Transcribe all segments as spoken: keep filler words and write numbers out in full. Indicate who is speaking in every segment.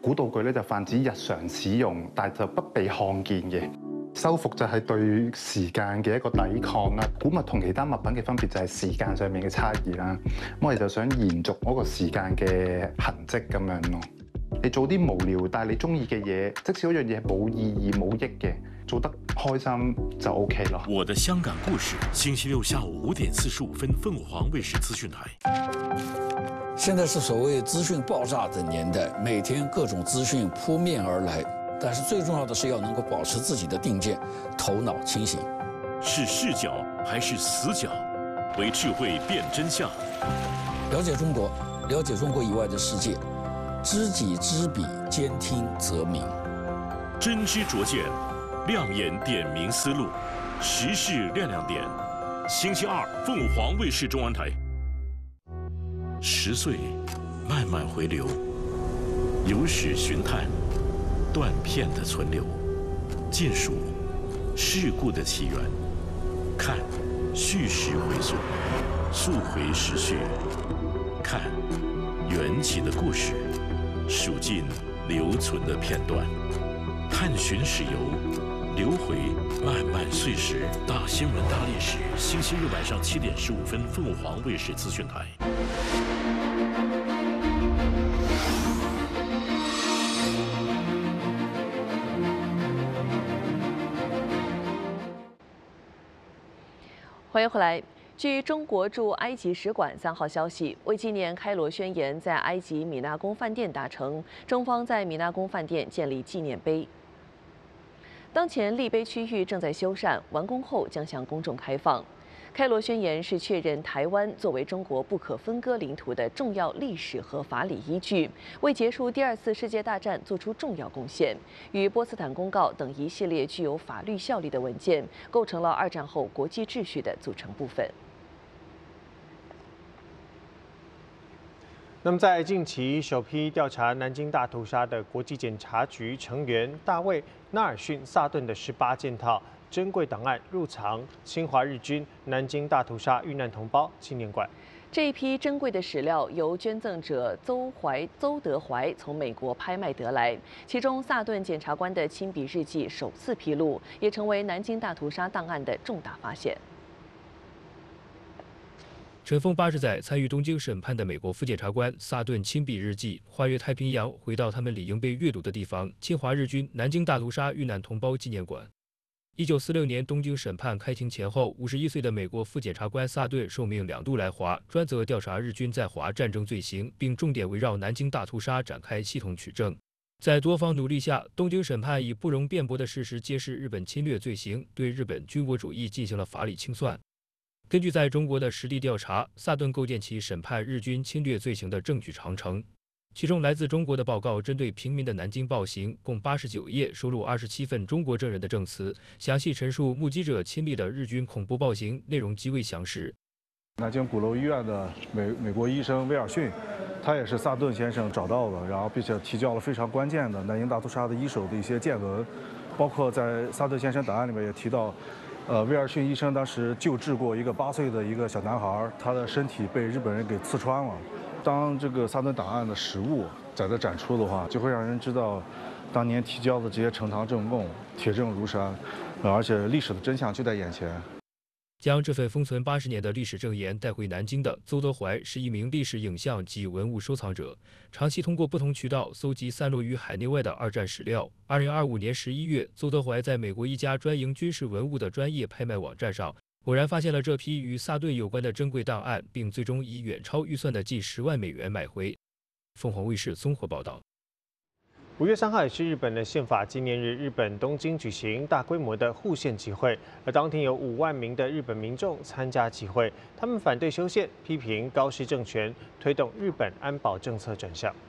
Speaker 1: 古道具咧就泛指日常使用，但就不被看見嘅。修復就係對時間嘅一個抵抗啦。古物同其他物品嘅分別就係時間上面嘅差異啦。咁我哋就想延續嗰個時間嘅痕跡咁樣咯。你做啲無聊但係你中意嘅嘢，即使嗰樣嘢冇意義冇益嘅，做得開心就 OK 咯。
Speaker 2: 我的香港故事，星期六下午五點四十五分，鳳凰衛視資訊台。
Speaker 3: 現在是所謂資訊爆炸的年代，每天各種資訊撲面而來。但是最重要的是要能夠保持自己的定見，頭腦清醒。
Speaker 2: 是視角還是死角？為智慧辨真相。
Speaker 3: 了解中國，了解中國以外的世界，知己知彼，兼聽則明。
Speaker 2: 真知灼見，亮眼點明思路，時事亮亮點。星期二，鳳凰衛視中文台。十歲，慢慢回流，有史尋探。斷片的存留，見數事故的起源，看敘事回溯，溯回時序，看緣起的故事，數盡留存的片段，探尋史遊，流回漫漫歲時。大新聞大歷史，星期日晚上七點十五分，鳳凰衛視資訊台。
Speaker 4: 欢迎回来。据中国驻埃及使馆三号消息，为纪念开罗宣言在埃及米纳宫饭店达成，中方在米纳宫饭店建立纪念碑。当前立碑区域正在修缮，完工后将向公众开放。开罗宣言是确认台湾作为中国不可分割领土的重要历史和法理依据，为结束第二次世界大战做出重要贡献。与波茨坦公告等一系列具有法律效力的文件，构成了二战后国际秩序的组成部分。
Speaker 5: 那么，在近期首批调查南京大屠杀的国际检察局成员大卫·纳尔逊·萨顿的十八件套珍贵档案入藏侵华日军南京大屠杀遇难同胞纪念馆。
Speaker 4: 这一批珍贵的史料由捐赠者邹怀邹德怀从美国拍卖得来，其中萨顿检察官的亲笔日记首次披露，也成为南京大屠杀档案的重大发现。
Speaker 6: 尘封八十载参与东京审判的美国副检察官萨顿亲笔日记，跨越太平洋回到他们理应被阅读的地方——侵华日军南京大屠杀遇难同胞纪念馆。一九四六年东京审判开庭前后，五十一岁的美国副检察官萨顿受命两度来华，专责调查日军在华战争罪行，并重点围绕南京大屠杀展开系统取证。在多方努力下，东京审判以不容辩驳的事实揭示日本侵略罪行，对日本军国主义进行了法理清算。根据在中国的实地调查，萨顿构建起审判日军侵略罪行的证据长城。其中来自中国的报告针对平民的南京暴行共八十九页，收录二十七份中国证人的证词，详细陈述目击者亲历的日军恐怖暴行，内容极为详实。
Speaker 7: 南京鼓楼医院的美美国医生威尔逊，他也是萨顿先生找到的，然后并且提交了非常关键的南京大屠杀的一手的一些见闻，包括在萨顿先生档案里面也提到。呃，威尔逊医生当时救治过一个八岁的一个小男孩，他的身体被日本人给刺穿了。当这个萨顿档案的实物在这展出的话，就会让人知道，当年提交的这些呈堂证供铁证如山，而且历史的真相就在眼前。
Speaker 6: 将这份封存八十年的历史证言带回南京的邹德怀是一名历史影像及文物收藏者，长期通过不同渠道搜集散落于海内外的二战史料。二零二五年十一月，邹德怀在美国一家专营军事文物的专业拍卖网站上，偶然发现了这批与萨顿有关的珍贵档案，并最终以远超预算的近十万美元买回。凤凰卫视综合报道。
Speaker 5: 五月三号也是日本的宪法纪念日，日本东京举行大规模的护宪集会，而当天有五万名的日本民众参加集会，他们反对修宪，批评高市政权推动日本安保政策转向。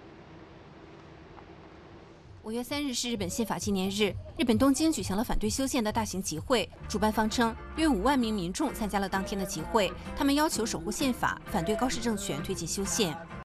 Speaker 8: 五月三日是日本宪法纪念日，日本东京举行了反对修宪的大型集会，主办方称约五万名民众参加了当天的集会，他们要求守护宪法，反对高市政权推进修宪。